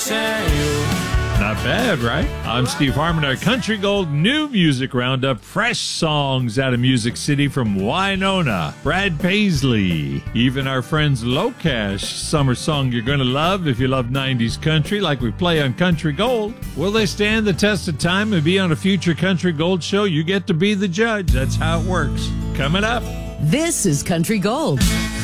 Not bad, right? I'm Steve Harmon. Our Country Gold New Music Roundup. Fresh songs out of Music City from Winona, Brad Paisley. Even our friends Locash, summer song you're going to love if you love 90s country like we play on Country Gold. Will they stand the test of time and be on a future Country Gold show? You get to be the judge. That's how it works. Coming up. This is Country Gold.